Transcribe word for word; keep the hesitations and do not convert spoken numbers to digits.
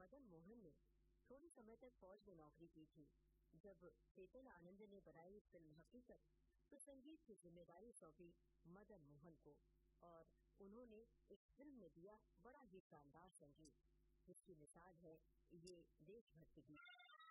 मदन मोहन ने थोड़े समय तक फौज में नौकरी की थी। जब चेतन आनंद ने बनाई फिल्म हकीकत तो संगीत की जिम्मेदारी सौंपी मदन मोहन को और उन्होंने इस फिल्म में दिया बड़ा ही शानदार संगीत, जिसकी मिसाल है ये देशभक्ति गीत।